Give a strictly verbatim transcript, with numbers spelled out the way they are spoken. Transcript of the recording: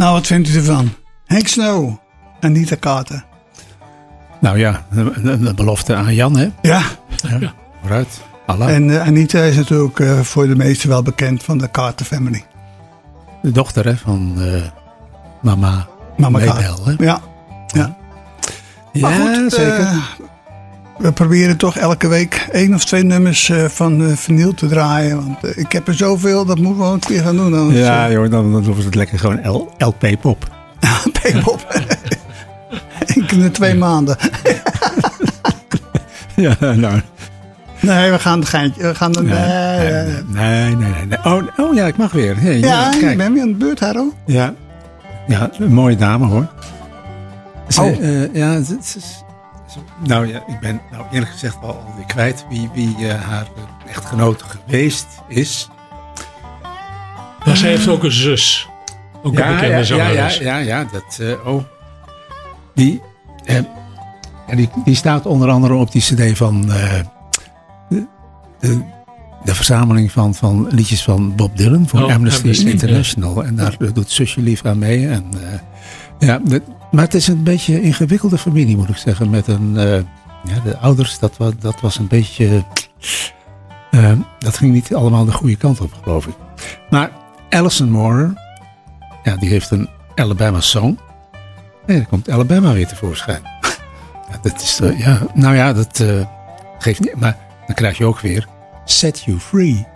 Nou, wat vindt u ervan? Hank Snow, Anita Carter. Nou ja, de, de, de belofte aan Jan, hè? Ja. ja. ja. Vooruit. Allah. En uh, Anita is natuurlijk uh, voor de meesten wel bekend van de Carter family. De dochter, hè, van uh, mama, mama Maybelle, hè? Ja. ja. Ja, maar goed, zeker. Uh, we proberen toch elke week één of twee nummers uh, van uh, vinyl te draaien. Want uh, ik heb er zoveel, dat moeten we wel een keer gaan doen. Anders, ja, uh, joh, dan, dan doen we het lekker gewoon L P-pop. L P-pop. In twee maanden. ja, nou... Nee, we gaan het geintje. We gaan de, nee, nee, nee, nee, nee, nee. Oh, oh ja, ik mag weer. Hey, ja, ja, kijk. Ik ben weer aan de beurt, Harro. Ja, ja, een mooie dame hoor. Ze, oh. Uh, ja, het is, nou ja, ik ben nou eerlijk gezegd al alweer kwijt wie, wie uh, haar echtgenote geweest is. Maar zij heeft ook een zus. Ook ja, een bekende ja, zangeres. Ja, ja, ja, ja, dat, uh, oh. Die, uh, ja, die, die staat onder andere op die cd van... Uh, de, de, de verzameling van, van liedjes van Bob Dylan voor oh, Amnesty, Amnesty International. Ja. En daar ja. doet zusje lief aan mee. En, uh, ja, dat, maar het is een beetje een ingewikkelde familie, moet ik zeggen. Met een, uh, ja, de ouders, dat was, dat was een beetje... Uh, dat ging niet allemaal de goede kant op, geloof ik. Maar Alison Moore, ja, die heeft een Alabama song. En dan komt Alabama weer tevoorschijn. ja, dat is, uh, ja, nou ja, dat uh, geeft niet... Maar dan krijg je ook weer Set You Free.